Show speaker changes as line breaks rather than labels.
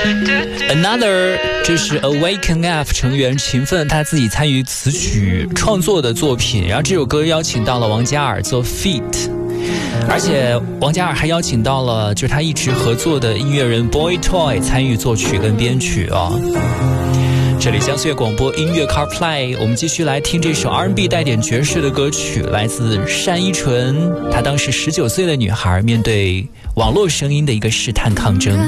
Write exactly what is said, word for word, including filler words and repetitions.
Another 这是 Awaken F 成员勤奋他自己参与词曲创作的作品，然后这首歌邀请到了王嘉尔做 feat， 而且王嘉尔还邀请到了就是他一直合作的音乐人 Boy Toy 参与作曲跟编曲啊。这里江苏粤广播音乐 CarPlay， 我们继续来听这首 R and B 带点爵士的歌曲，来自单依纯。她当时十九岁的女孩，面对网络声音的一个试探抗争。